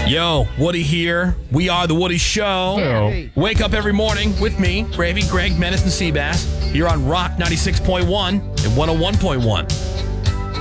Yo, Woody here. We are The Woody Show. Hello. Wake up every morning with me, Gravy, Greg, Menace, and Seabass, here on Rock 96.1 and 101.1.